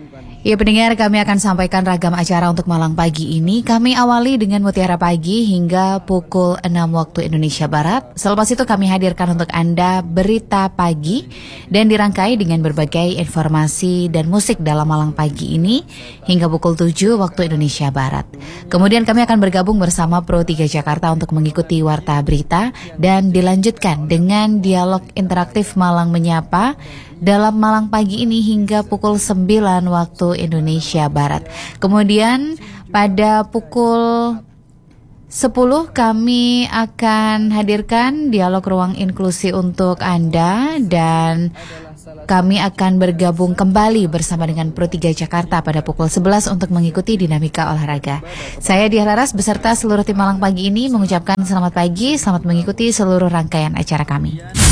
Ya pendengar, kami akan sampaikan ragam acara untuk malam pagi ini. Kami awali dengan Mutiara Pagi hingga pukul 6 waktu Indonesia Barat. Selepas itu kami hadirkan untuk Anda Berita Pagi dan dirangkai dengan berbagai informasi dan musik dalam malam pagi ini hingga pukul 7 waktu Indonesia Barat. Kemudian kami akan bergabung bersama Pro 3 Jakarta untuk mengikuti Warta Berita dan dilanjutkan dengan dialog interaktif Malang Menyapa dalam Malang Pagi ini hingga pukul 9 waktu Indonesia Barat. Kemudian pada pukul 10 kami akan hadirkan dialog ruang inklusi untuk Anda dan kami akan bergabung kembali bersama dengan Pro 3 Jakarta pada pukul 11 untuk mengikuti dinamika olahraga. Saya Diah Laras beserta seluruh tim Malang Pagi ini mengucapkan selamat pagi, selamat mengikuti seluruh rangkaian acara kami.